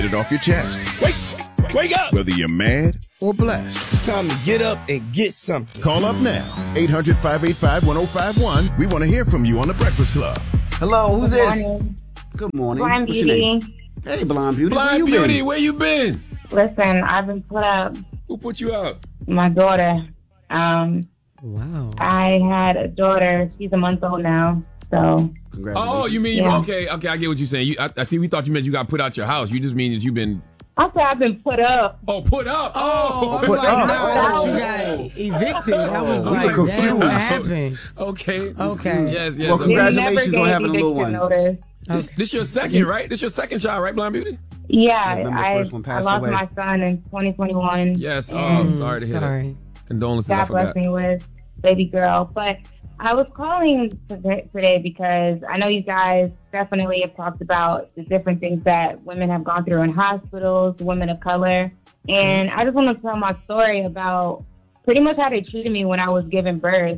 Get it off your chest. Wake up! Whether you're mad or blessed. It's time to get up and get something. Call up now. 800-585-1051. We want to hear from you on The Breakfast Club. Hello, who's this? Morning. Good morning. Blind What's your name? Beauty. Hey, Blind Beauty. Blind Beauty, where you been? Listen, I've been put up. Who put you up? My daughter. Wow. I had a daughter. She's a month old now. So. Congratulations. Oh, you mean Yeah. okay? I get what you're saying. I see. We thought you meant you got put out your house. You just mean that you've been. I said I've been put up. Oh, put up. Oh, I'm Put like, up. no, Oh. you got evicted. I was We were like, confused. damn, what happened? Okay. Okay. Yes. Well, okay. congratulations They on never having a gave little eviction one. notice. This your second, right? This your second child, right, Blind Beauty? Yeah, November I 1st one passed lost away. my son in 2021. Yes. Oh, And sorry to hear that. Sorry. Condolences. I God forgot. bless me with baby girl. But I was calling today because I know you guys definitely have talked about the different things that women have gone through in hospitals, women of color. And I just want to tell my story about pretty much how they treated me when I was giving birth.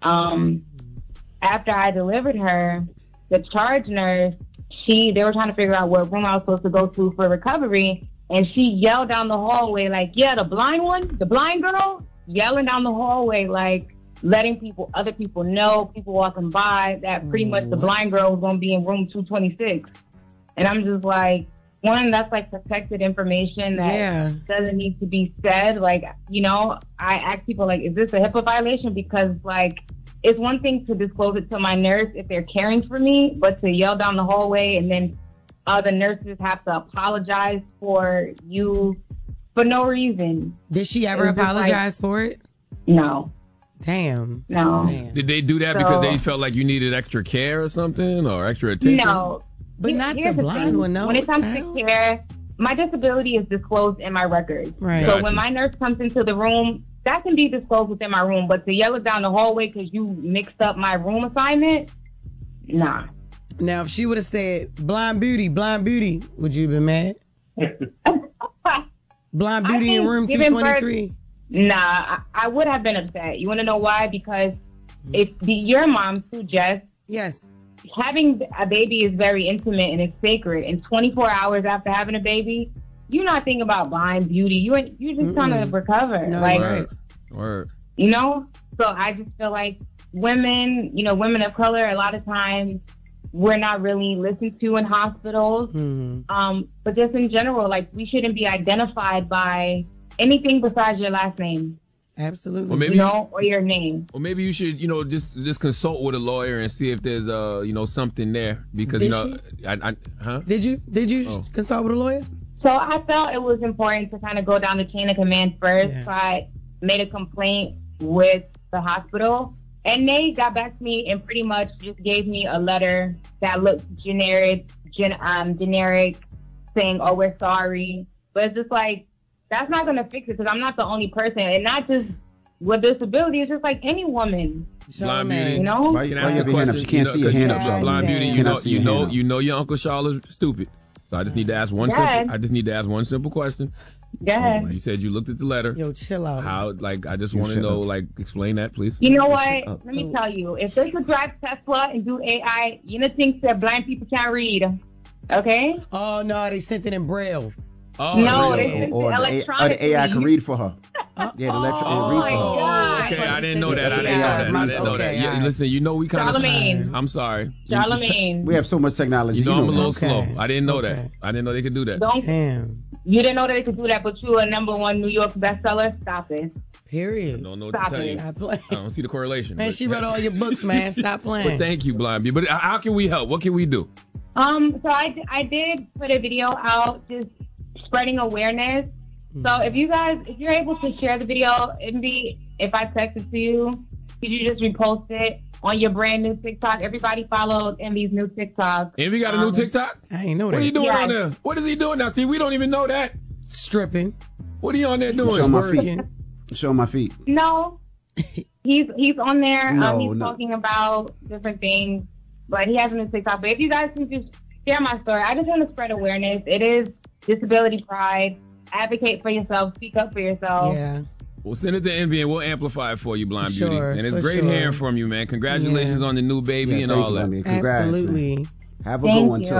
After I delivered her, the charge nurse, they were trying to figure out what room I was supposed to go to for recovery. And she yelled down the hallway like, yeah, the blind one, the blind girl, yelling down the hallway like, letting other people know, people walking by, that pretty much the blind girl was going to be in room 226. And I'm just like, one, that's like protected information that doesn't need to be said. Like, I ask people like, is this a HIPAA violation? Because like, it's one thing to disclose it to my nurse if they're caring for me, but to yell down the hallway and then the nurses have to apologize for you for no reason. Did she ever It was just apologize for it? No. Damn. No. Man. Did they do that because they felt like you needed extra care or something or extra attention? No. But not Here's the the blind thing. one, no. When it comes Hell. to care, my disability is disclosed in my records. Right. So Gotcha. when my nurse comes into the room, that can be disclosed within my room. But to yell it down the hallway because you mixed up my room assignment, nah. Now, if she would have said, blind beauty, would you have been mad? Blind beauty in room 223. Nah, I would have been upset. You want to know why? Because if your mom, too, Jess, Yes. having a baby is very intimate and it's sacred. And 24 hours after having a baby, you're not thinking about blind beauty. You're just trying to recover. No, like, right. Word. So I just feel like women, women of color, a lot of times we're not really listened to in hospitals. But just in general, like we shouldn't be identified by anything besides your last name. Absolutely. Well, maybe or your name. Well, maybe you should, just consult with a lawyer and see if there's, something there because Did Did Did you consult with a lawyer? So I felt it was important to kind of go down the chain of command first. Yeah. So I made a complaint with the hospital, and they got back to me and pretty much just gave me a letter that looked generic, saying, "Oh, we're sorry," but it's just like that's not going to fix it because I'm not the only person, and not just with disability. It's just like any woman, Blind Beauty. you know. Why Can you I ask have you a your hand up? question? You can't see your hand up, so Blind Beauty, Cannot see your hand up. you know your Uncle Charles is stupid. So I just need to ask one simple question. Go ahead. You said you looked at the letter. Yo, chill out. How, I just want to shut know, up. explain that, please. You know what? up. Let me tell you. If they could drive Tesla and do AI, you know things that blind people can't read. Okay? Oh, no, they sent it in Braille. Oh, No, really? they sent it Or the electronically. AI can read for her. Yeah, the electric Oh, read my for her. God. Okay, I didn't know that. Okay, Yeah, all right. listen, we kind of. Charlamagne. I'm sorry. Charlamagne. We have so much technology. You know I'm a little Okay. slow. I didn't know Okay. that. I didn't know they could do that. Damn. You didn't know that they could do that, but you a #1 New York bestseller? Stop it. Period. Don't know what Stop to tell it. you. Stop playing. I don't see the correlation. Man, but- she read all your books, man. Stop playing. But thank you, Blind Beauty. But how can we help? What can we do? So I did put a video out just spreading awareness. So if you're able to share the video, if I text it to you, could you just repost it on your brand new TikTok? Everybody follow Envy's new TikTok. Envy got a new TikTok? I ain't know that. What are you doing Yes. on there? What is he doing now? See, we don't even know that. Stripping. What are you on there doing? Show my Working. feet. Show my feet. No, he's on there. No, He's no. talking about different things, but he has a new TikTok. But if you guys can just share my story, I just want to spread awareness. It is Disability Pride. Advocate for yourself. Speak up for yourself. Yeah. We'll send it to Envy and we'll amplify it for you, Blind Beauty. Sure, And it's for great sure. hearing from you, man. Congratulations Yeah. on the new baby Yeah, and thank all you, that. Congrats, Absolutely. man. Have a good one, Thank too. you.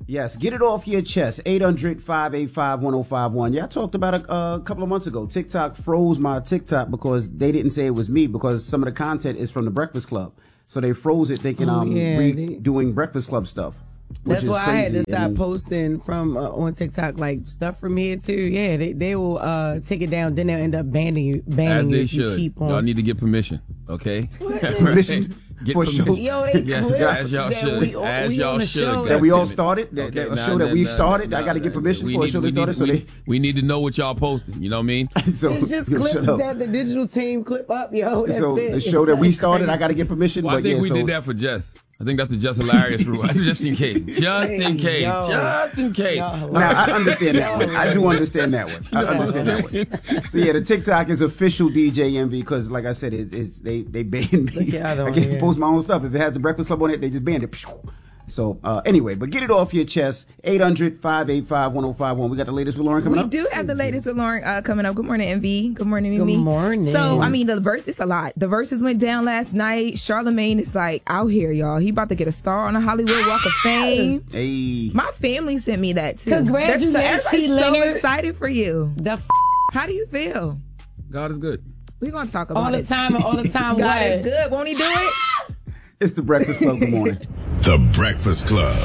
Yes, get it off your chest. 800-585-1051. Yeah, I talked about it a couple of months ago. TikTok froze my TikTok because they didn't say it was me because some of the content is from the Breakfast Club. So they froze it thinking I'm doing Breakfast Club stuff. That's why I had to stop posting from on TikTok, like stuff from here too. Yeah, they will take it down. Then they'll end up banning you if you keep on. Y'all need to get permission, okay? Permission for sure. Yo, they as y'all should. That we all started. A show that we started. I got to get permission for a show that started. We need to know what y'all posting. You know what I mean? So, it's just clips that the digital team clip up, yo. That's so it. the show that we started, I got to get permission. Well, but I think we did that for Jess. I think that's a just hilarious rule. Just in case. Just in case. Now, I understand that one. I do understand that one. I understand that one. So, yeah, the TikTok is official DJ Envy because, like I said, they banned me. I can't post my own stuff. If it has the Breakfast Club on it, they just banned it. So, anyway, but get it off your chest. 800-585-1051. We got the latest with Lauren coming up. We do have the latest with Lauren coming up. Good morning, MV. Good morning, Mimi. Good morning. So, I mean, the verses a lot. The verses went down last night. Charlamagne is like out here, y'all. He about to get a star on the Hollywood Walk of Fame. Hey. My family sent me that too. Congratulations, everybody's so Leonard. excited for you. How do you feel? God is good. We're going to talk about it. All the time. God is good. Won't he do it? It's the Breakfast Club. Good morning. The Breakfast Club.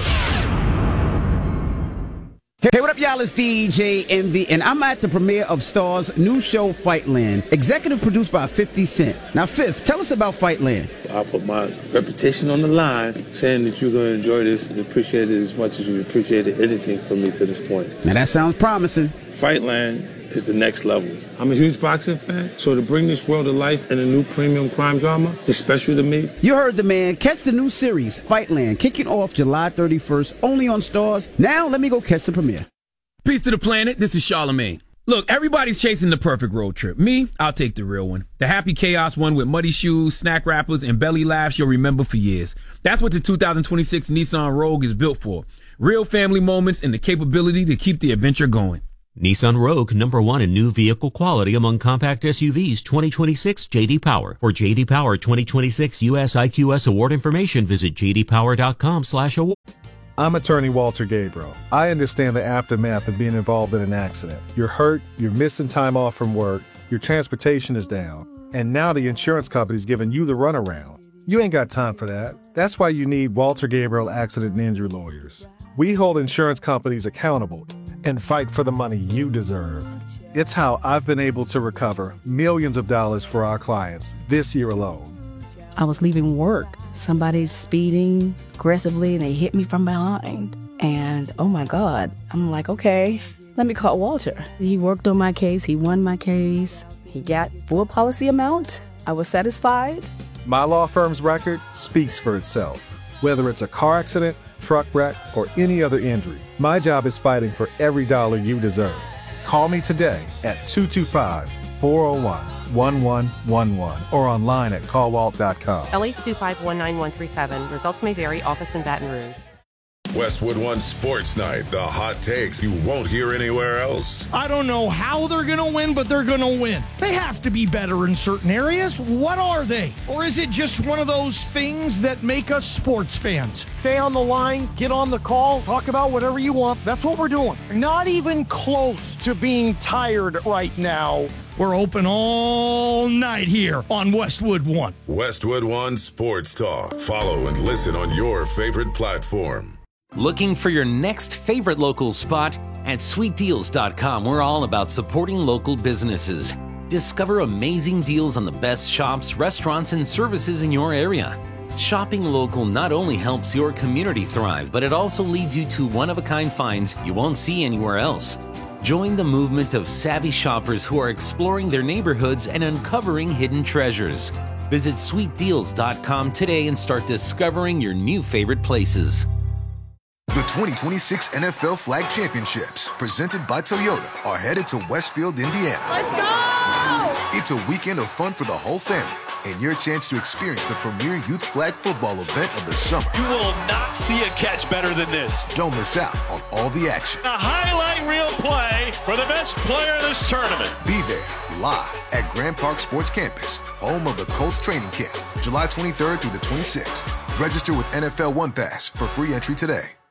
Hey, what up, y'all? It's DJ Envy, and I'm at the premiere of Star's new show, Fightland, executive produced by 50 Cent. Now, Fifth, tell us about Fightland. I put my reputation on the line, saying that you're going to enjoy this and appreciate it as much as you appreciated anything from me to this point. Now, that sounds promising. Fightland is the next level. I'm a huge boxing fan, so to bring this world to life in a new premium crime drama is special to me. You heard the man. Catch the new series, Fightland, kicking off July 31st, only on Stars. Now, let me go catch the premiere. Peace to the planet. This is Charlamagne. Look, everybody's chasing the perfect road trip. Me, I'll take the real one. The happy chaos one with muddy shoes, snack wrappers, and belly laughs you'll remember for years. That's what the 2026 Nissan Rogue is built for. Real family moments and the capability to keep the adventure going. Nissan Rogue, _1 in new vehicle quality among compact SUVs, 2026 J.D. Power. For J.D. Power 2026 U.S. IQS award information, visit jdpower.com/award. I'm attorney Walter Gabriel. I understand the aftermath of being involved in an accident. You're hurt, you're missing time off from work, your transportation is down, and now the insurance company's giving you the runaround. You ain't got time for that. That's why you need Walter Gabriel Accident and Injury Lawyers. We hold insurance companies accountable and fight for the money you deserve. It's how I've been able to recover millions of dollars for our clients this year alone. I was leaving work. Somebody's speeding aggressively and they hit me from behind. And oh my God, I'm like, okay, let me call Walter. He worked on my case. He won my case. He got full policy amount. I was satisfied. My law firm's record speaks for itself. Whether it's a car accident, truck wreck, or any other injury, my job is fighting for every dollar you deserve. Call me today at 225-401-1111 or online at callwalt.com. LA 2519137. Results may vary. Office in Baton Rouge. Westwood One Sports Night. The hot takes you won't hear anywhere else. I don't know how they're going to win, but they're going to win. They have to be better in certain areas. What are they? Or is it just one of those things that make us sports fans? Stay on the line, get on the call, talk about whatever you want. That's what we're doing. Not even close to being tired right now. We're open all night here on Westwood One. Westwood One Sports Talk. Follow and listen on your favorite platform. Looking for your next favorite local spot? At sweetdeals.com, we're all about supporting local businesses. Discover amazing deals on the best shops, restaurants, and services in your area. Shopping local not only helps your community thrive, but it also leads you to one-of-a-kind finds you won't see anywhere else. Join the movement of savvy shoppers who are exploring their neighborhoods and uncovering hidden treasures. Visit sweetdeals.com today and start discovering your new favorite places. The 2026 NFL Flag Championships, presented by Toyota, are headed to Westfield, Indiana. Let's go! It's a weekend of fun for the whole family and your chance to experience the premier youth flag football event of the summer. You will not see a catch better than this. Don't miss out on all the action. A highlight reel play for the best player of this tournament. Be there live at Grand Park Sports Campus, home of the Colts training camp, July 23rd through the 26th. Register with NFL One Pass for free entry today.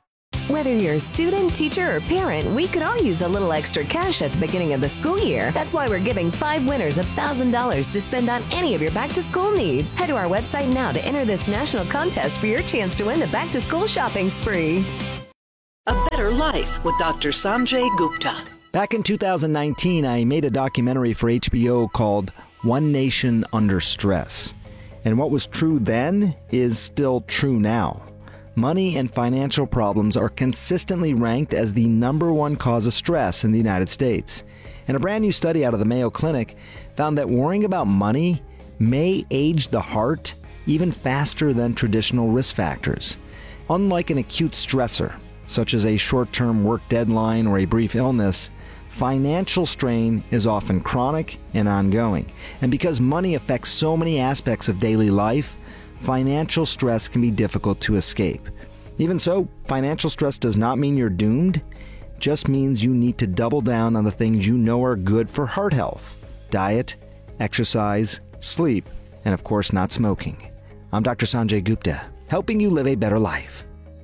Whether you're a student, teacher, or parent, we could all use a little extra cash at the beginning of the school year. That's why we're giving 5 winners $1,000 to spend on any of your back-to-school needs. Head to our website now to enter this national contest for your chance to win the back-to-school shopping spree. A Better Life with Dr. Sanjay Gupta. Back in 2019, I made a documentary for HBO called One Nation Under Stress. And what was true then is still true now. Money and financial problems are consistently ranked as the #1 cause of stress in the United States. And a brand new study out of the Mayo Clinic found that worrying about money may age the heart even faster than traditional risk factors. Unlike an acute stressor, such as a short-term work deadline or a brief illness, financial strain is often chronic and ongoing. And because money affects so many aspects of daily life, financial stress can be difficult to escape. Even so, financial stress does not mean you're doomed. It just means you need to double down on the things you know are good for heart health: diet, exercise, sleep, and of course not smoking. I'm Dr. Sanjay Gupta, helping you live a better life.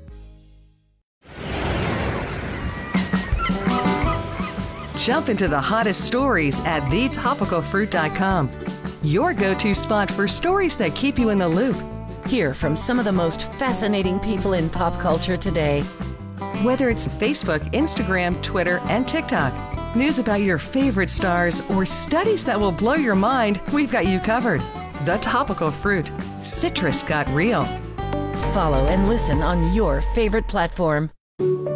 Jump into the hottest stories at thetopicalfruit.com. Your go-to spot for stories that keep you in the loop. Hear from some of the most fascinating people in pop culture today. Whether it's Facebook, Instagram, Twitter, and TikTok, news about your favorite stars, or studies that will blow your mind, we've got you covered. The Topical Fruit. Citrus got real. Follow and listen on your favorite platform.